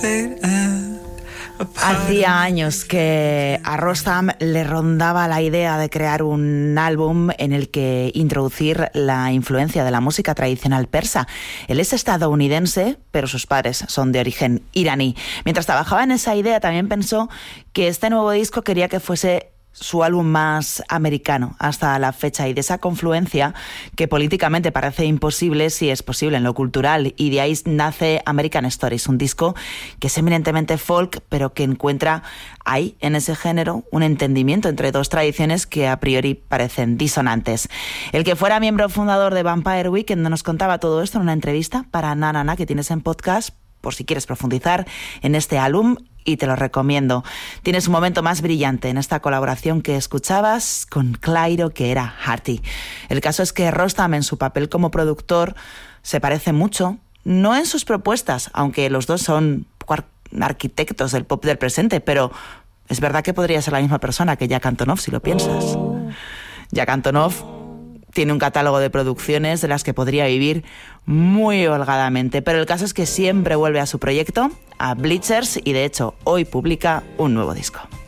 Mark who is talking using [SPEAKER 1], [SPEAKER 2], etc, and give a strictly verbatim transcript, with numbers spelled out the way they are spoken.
[SPEAKER 1] Hacía años que a Rostam le rondaba la idea de crear un álbum en el que introducir la influencia de la música tradicional persa. Él es estadounidense, pero sus padres son de origen iraní. Mientras trabajaba en esa idea, también pensó que este nuevo disco quería que fuese su álbum más americano hasta la fecha, y de esa confluencia que políticamente parece imposible, sí es posible en lo cultural, y de ahí nace American Stories, un disco que es eminentemente folk, pero que encuentra ahí, en ese género, un entendimiento entre dos tradiciones que a priori parecen disonantes. El que fuera miembro fundador de Vampire Weekend nos contaba todo esto en una entrevista para Na Na Na que tienes en podcast, por si quieres profundizar en este álbum, y te lo recomiendo. Tienes un momento más brillante en esta colaboración que escuchabas con Clairo, que era Hearty. El caso es que Rostam, en su papel como productor, se parece mucho, no en sus propuestas, aunque los dos son arquitectos del pop del presente, pero es verdad que podría ser la misma persona que Jack Antonoff, si lo piensas. Jack Antonoff tiene un catálogo de producciones de las que podría vivir muy holgadamente, pero el caso es que siempre vuelve a su proyecto, a Bleachers, y de hecho hoy publica un nuevo disco.